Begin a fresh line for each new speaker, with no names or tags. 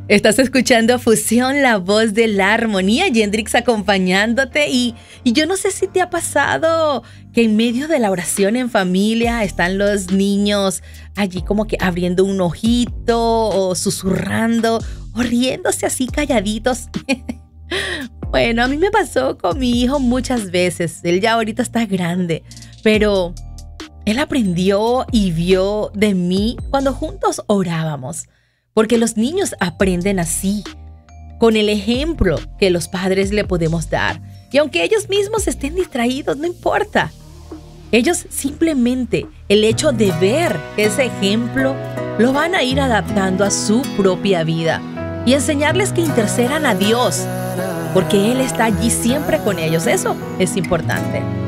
Estás escuchando Fusión, la voz de la armonía, Yendrix acompañándote y yo no sé si te ha pasado que en medio de la oración en familia están los niños allí como que abriendo un ojito o susurrando o riéndose así calladitos. Bueno, a mí me pasó con mi hijo muchas veces, él ya ahorita está grande, pero él aprendió y vio de mí cuando juntos orábamos. Porque los niños aprenden así, con el ejemplo que los padres le podemos dar. Y aunque ellos mismos estén distraídos, no importa. Ellos simplemente, el hecho de ver ese ejemplo, lo van a ir adaptando a su propia vida. Y enseñarles que intercedan a Dios, porque Él está allí siempre con ellos. Eso es importante.